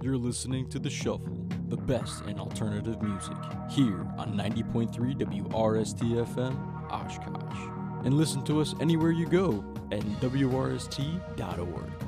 You're listening to The Shuffle, the best in alternative music, here on 90.3 WRST-FM, Oshkosh. And listen to us anywhere you go at WRST.org.